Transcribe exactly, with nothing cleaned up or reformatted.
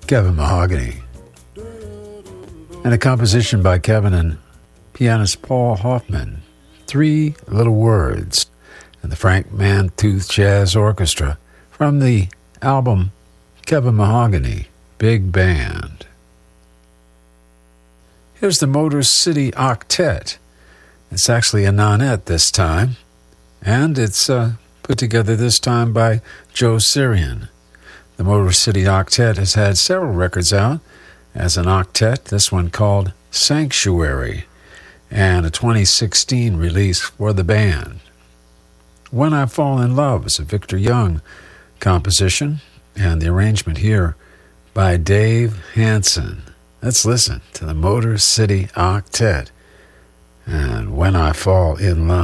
Kevin Mahogany. And a composition by Kevin and pianist Paul Hoffman, Three Little Words, and the Frank Mantooth Jazz Orchestra from the album Kevin Mahogany, Big Band. Here's the Motor City Octet. It's actually a nonette this time, and it's uh, put together this time by Joe Syrian. The Motor City Octet has had several records out as an octet, this one called Sanctuary, and a twenty sixteen release for the band. When I Fall in Love is a Victor Young composition, and the arrangement here by Dave Hansen. Let's listen to the Motor City Octet and When I Fall in Love.